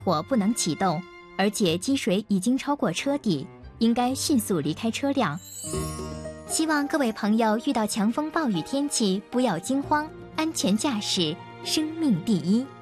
火不能启动，而且积水已经超过车底，应该迅速离开车辆。希望各位朋友遇到强风暴雨天气不要惊慌，安全驾驶，生命第一。